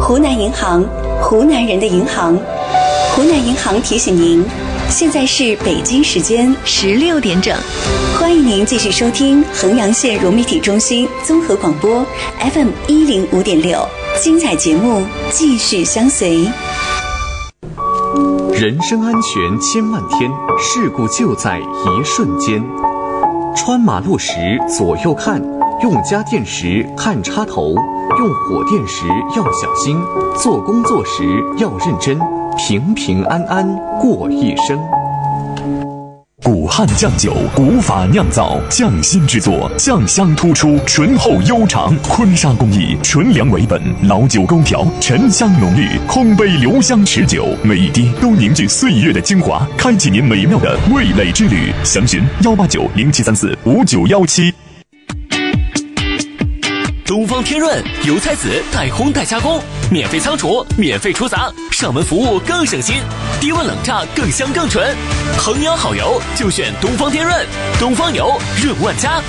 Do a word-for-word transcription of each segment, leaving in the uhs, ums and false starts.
湖南银行，湖南人的银行。湖南银行提醒您，现在是北京时间十六点整，欢迎您继续收听衡阳县融媒体中心综合广播 F M 一零五点六，精彩节目继续相随。 人身安全千万天，事故就在一瞬间。穿马路时左右看，用家电时看插头，用火电时要小心，做工作时要认真，平平安安过一生。 古汉酱酒，古法酿造，匠心制作，酱香突出，醇厚悠长。坤沙工艺，纯粮为本，老酒勾调，沉香浓郁，空杯留香持久，每一滴都凝聚岁月的精华，开启您美妙的味蕾之旅。详询幺八九零七三四五九幺七。 东方天润油菜籽代烘代加工，免费仓储，免费出杂，上门服务更省心，低温冷榨更香更纯。衡阳好油就选东方天润，东方油润万家。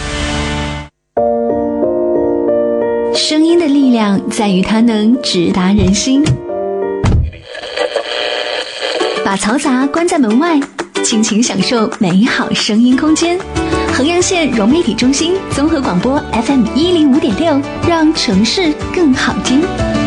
声音的力量在于它能直达人心。把嘈杂关在门外，尽情享受美好声音空间。衡阳县融媒体中心综合广播 F M 一零五点六，让城市更好听。